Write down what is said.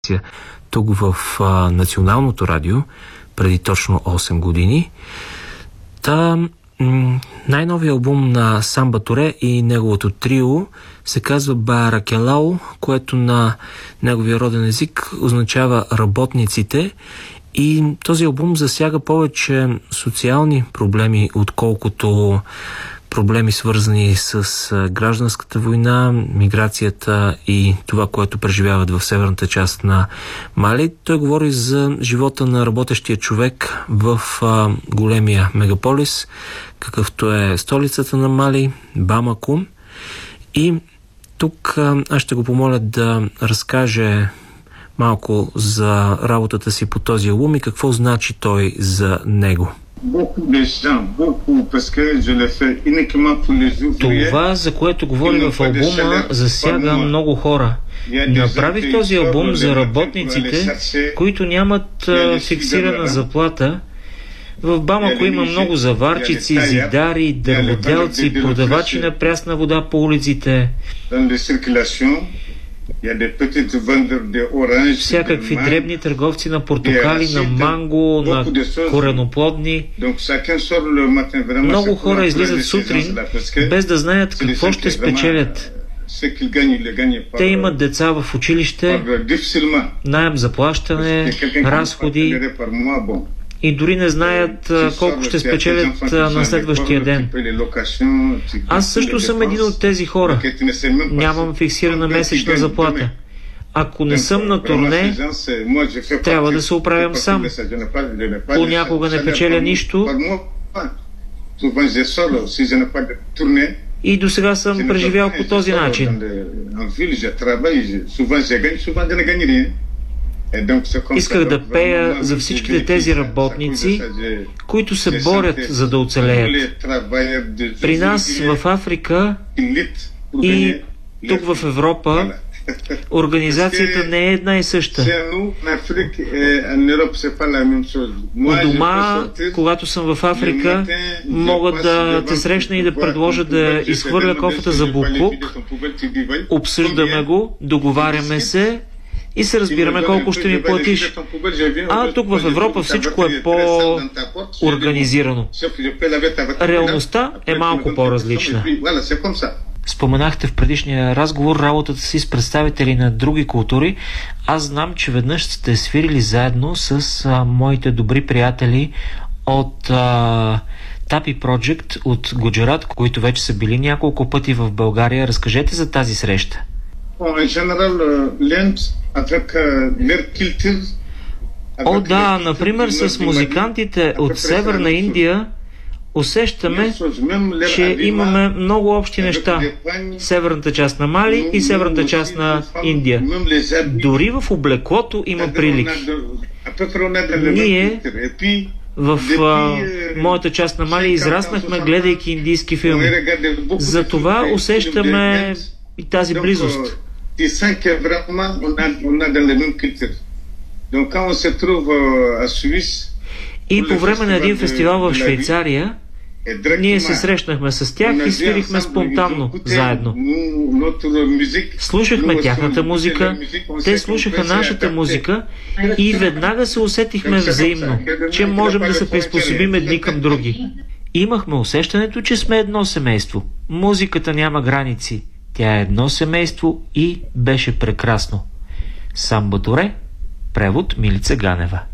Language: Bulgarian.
тук в Националното радио преди точно 8 години. Най-новият албум на Самба Туре и неговото трио се казва Баракелао, което на неговия роден език означава работниците, и този албум засяга повече социални проблеми, отколкото проблеми, свързани с гражданската война, миграцията и това, което преживяват в северната част на Мали. Той говори за живота на работещия човек в големия мегаполис, какъвто е столицата на Мали, Бамако. И тук аз ще го помоля да разкаже малко за работата си по този албум и какво значи той за него. Това, за което говори в албума, засяга много хора. Направих този албум за работниците, които нямат фиксирана заплата. В Бамако има много заварчици, зидари, дърводелци, продавачи на прясна вода по улиците, всякакви дребни търговци на портокали, на манго, на кореноплодни. Много хора излизат сутрин, без да знаят какво ще спечелят. Те имат деца в училище, наем за плащане, разходи и дори не знаят колко ще спечелят на следващия ден. Аз също съм един от тези хора. Нямам фиксирана месечна заплата. Ако не съм на турне, трябва да се оправям сам. Понякога не печеля нищо и досега съм преживял по този начин. Исках да пея за всичките тези работници, които се борят за да оцелеят. При нас в Африка и тук в Европа организацията не е една и съща. У дома, когато съм в Африка, мога да те срещна и да предложа да изхвърля кофата за боклук, обсъждаме го, договаряме се и се разбираме колко ще ми платиш. А тук в Европа всичко е по-организирано. Реалността е малко по-различна. Споменахте в предишния разговор работата си с представители на други култури. Аз знам, че веднъж сте свирили заедно с моите добри приятели от Tapi Project от Гуджарат, които вече са били няколко пъти в България. Разкажете за тази среща. Да, например с музикантите от Северна Индия усещаме, че имаме много общи неща. Северната част на Мали и северната част на Индия. Дори в облеклото има прилики. Ние в моята част на Мали израснахме, гледайки индийски филми. Затова усещаме и тази близост. И по време на един фестивал в Швейцария ние се срещнахме с тях и свирихме спонтанно, заедно. Слушахме тяхната музика, те слушаха нашата музика и веднага се усетихме взаимно, че можем да се приспособим едни към други. Имахме усещането, че сме едно семейство. Музиката няма граници. Тя е едно семейство и беше прекрасно. Самба Туре, превод Милица Ганева.